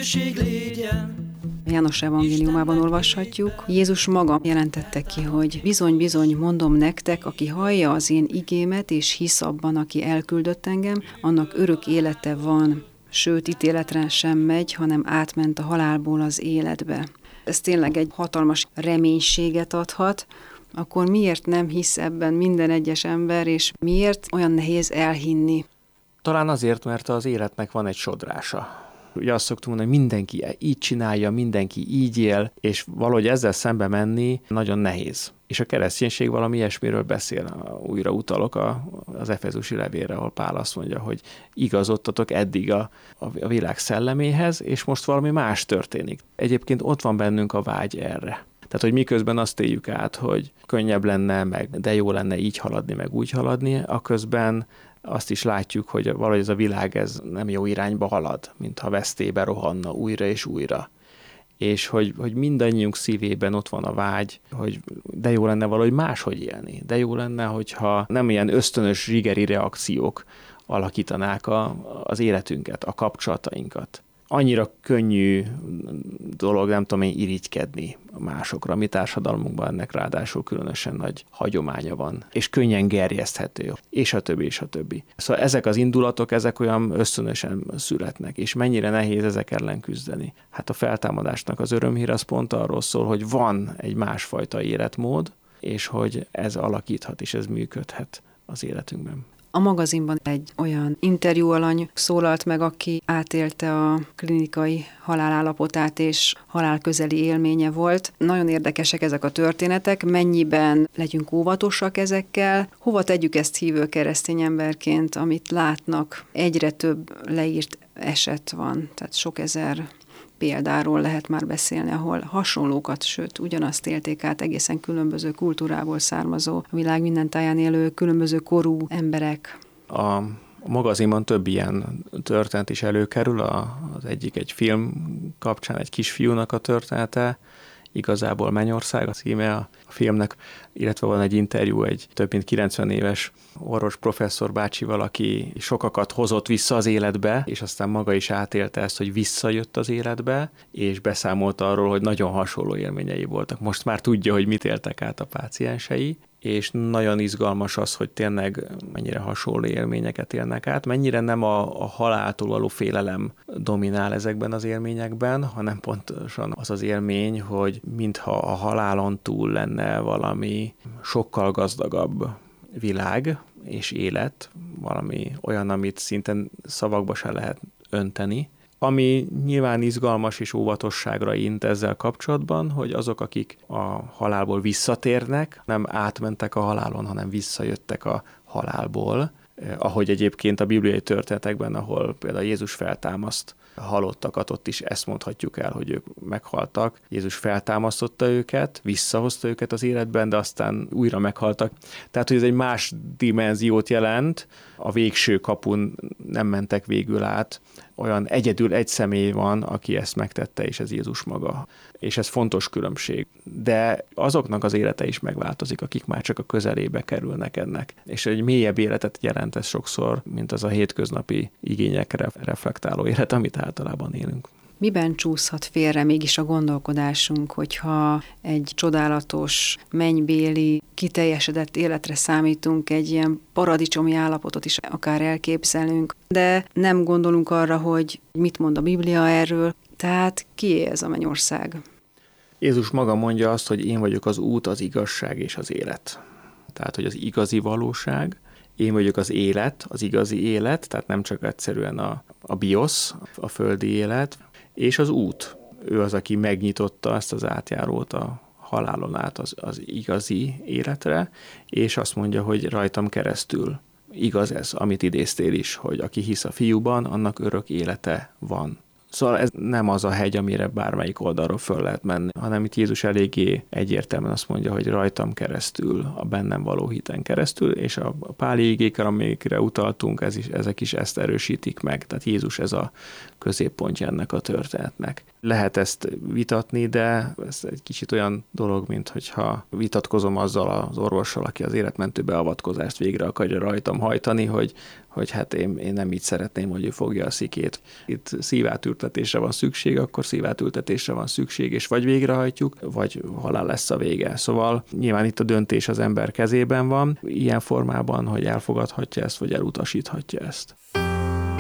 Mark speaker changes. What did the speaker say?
Speaker 1: dicsőség légyen.
Speaker 2: János evangéliumában olvashatjuk, Jézus maga jelentette ki, hogy bizony-bizony mondom nektek, aki hallja az én igémet és hisz abban, aki elküldött engem, annak örök élete van, sőt ítéletre sem megy, hanem átment a halálból az életbe. Ez tényleg egy hatalmas reménységet adhat, akkor miért nem hisz ebben minden egyes ember, és miért olyan nehéz elhinni?
Speaker 3: Talán azért, mert az életnek van egy sodrása. Ugye azt szoktuk mondani, hogy mindenki így csinálja, mindenki így él, és valahogy ezzel szembe menni nagyon nehéz. És a kereszténység valami ilyesmiről beszél. Újra utalok az Efezusi levélre, ahol Pál azt mondja, hogy igazodtatok eddig a világ szelleméhez, és most valami más történik. Egyébként ott van bennünk a vágy erre. Tehát, hogy miközben azt éljük át, hogy könnyebb lenne, meg de jó lenne így haladni, meg úgy haladni, aközben azt is látjuk, hogy valahogy ez a világ ez nem jó irányba halad, mintha vesztébe rohanna újra és újra. És hogy mindannyiunk szívében ott van a vágy, hogy de jó lenne valahogy máshogy élni. De jó lenne, hogyha nem ilyen ösztönös zsigeri reakciók alakítanák az életünket, a kapcsolatainkat. Annyira könnyű dolog, nem tudom én, irigykedni másokra. A mi társadalmunkban ennek ráadásul különösen nagy hagyománya van, és könnyen gerjeszthető, és a többi, és a többi. Szóval ezek az indulatok, ezek olyan ösztönösen születnek, és mennyire nehéz ezek ellen küzdeni. Hát a feltámadásnak az örömhír az pont arról szól, hogy van egy másfajta életmód, és hogy ez alakíthat, és ez működhet az életünkben.
Speaker 2: A magazinban egy olyan interjúalany szólalt meg, aki átélte a klinikai halálállapotát, és halálközeli élménye volt. Nagyon érdekesek ezek a történetek, mennyiben legyünk óvatosak ezekkel, hova tegyük ezt hívő keresztény emberként, amit látnak. Egyre több leírt eset van, tehát sok ezer példáról lehet már beszélni, ahol hasonlókat, sőt, ugyanazt élték át egészen különböző kultúrából származó, a világ minden táján élő, különböző korú emberek.
Speaker 3: A magazinban több ilyen történet is előkerül, az egyik egy film kapcsán egy kisfiúnak a története, Igazából Mennyország a címe a filmnek, illetve van egy interjú egy több mint 90 éves orvos professzor bácsival, aki sokakat hozott vissza az életbe, és aztán maga is átélte ezt, hogy visszajött az életbe, és beszámolt arról, hogy nagyon hasonló élményei voltak. Most már tudja, hogy mit éltek át a páciensei, és nagyon izgalmas az, hogy tényleg mennyire hasonló élményeket élnek át, mennyire nem a haláltól való félelem dominál ezekben az élményekben, hanem pontosan az az élmény, hogy mintha a halálon túl lenne valami sokkal gazdagabb világ és élet, valami olyan, amit szinte szavakba se lehet önteni. Ami nyilván izgalmas és óvatosságra int ezzel kapcsolatban, hogy azok, akik a halálból visszatérnek, nem átmentek a halálon, hanem visszajöttek a halálból. Ahogy egyébként a bibliai történetekben, ahol például Jézus feltámaszt halottakat, ott is ezt mondhatjuk el, hogy ők meghaltak. Jézus feltámasztotta őket, visszahozta őket az életben, de aztán újra meghaltak. Tehát, hogy ez egy más dimenziót jelent, a végső kapun nem mentek végül át. Olyan egyedül egy személy van, aki ezt megtette, és ez Jézus maga. És ez fontos különbség. De azoknak az élete is megváltozik, akik már csak a közelébe kerülnek ennek. És egy mélyebb életet jelent ez sokszor, mint az a hétköznapi igényekre reflektáló élet, amit általában élünk.
Speaker 2: Miben csúszhat félre mégis a gondolkodásunk, hogyha egy csodálatos, mennybéli, kiteljesedett életre számítunk, egy ilyen paradicsomi állapotot is akár elképzelünk, de nem gondolunk arra, hogy mit mond a Biblia erről, tehát kié ez a mennyország?
Speaker 3: Jézus maga mondja azt, hogy én vagyok az út, az igazság és az élet. Tehát, hogy az igazi valóság, én vagyok az élet, az igazi élet, tehát nem csak egyszerűen a biosz, a földi élet, és az út. Ő az, aki megnyitotta ezt az átjárót a halálon át az igazi életre, és azt mondja, hogy rajtam keresztül. Igaz ez, amit idéztél is, hogy aki hisz a fiúban, annak örök élete van. Szóval ez nem az a hegy, amire bármelyik oldalról föl lehet menni, hanem itt Jézus eléggé egyértelműen azt mondja, hogy rajtam keresztül, a bennem való hiten keresztül, és a páli igékkel, amikre utaltunk, ezek is ezt erősítik meg. Tehát Jézus ez a középpontja ennek a történetnek. Lehet ezt vitatni, de ez egy kicsit olyan dolog, mint hogyha vitatkozom azzal az orvossal, aki az életmentő beavatkozást végre akarja rajtam hajtani, hogy hogy hát én nem így szeretném, hogy ő fogja a szikét. Itt szívátültetésre van szükség, akkor szívátültetésre van szükség, és vagy végrehajtjuk, vagy halál lesz a vége. Szóval nyilván itt a döntés az ember kezében van, ilyen formában, hogy elfogadhatja ezt, vagy elutasíthatja ezt.